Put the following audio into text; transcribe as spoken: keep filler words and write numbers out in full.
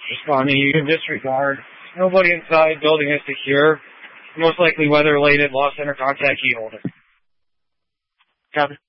Responding, you can disregard. Nobody inside. Building is secure. Most likely weather-related. Lost center contact key holder. Copy.